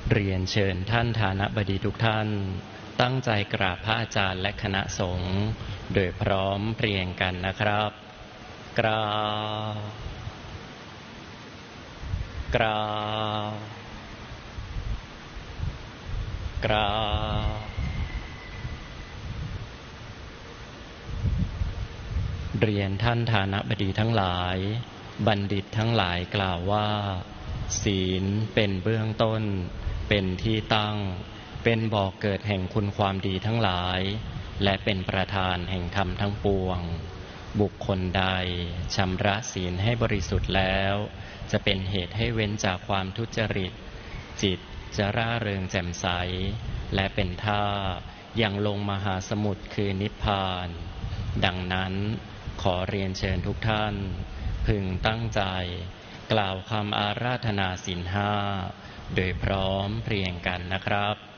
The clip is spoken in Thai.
เรียนเชิญท่านฐานะบดีทุกท่านตั้งใจกราบพระอาจารย์และคณะสงฆ์โดยพร้อมเพรียงกันนะครับกราบกราบกราบเรียนท่านฐานะบดีทั้งหลายบัณฑิตทั้งหลายกล่าวว่าศีลเป็นเบื้องต้นเป็นที่ตั้งเป็นบ่อกเกิดแห่งคุณความดีทั้งหลายและเป็นประธานแห่งธรรมทั้งปวงบุคคลใดชำระศีลให้บริสุทธิ์แล้วจะเป็นเหตุให้เว้นจากความทุจริตจิตจะร่าเริงแจ่มใสและเป็นท่ายังลงมหาสมุทรคือนิพพานดังนั้นขอเรียนเชิญทุกท่านพึงตั้งใจกล่าวคำอาราธนาศีลห้าโดยพร้อมเพรียงกันนะครับ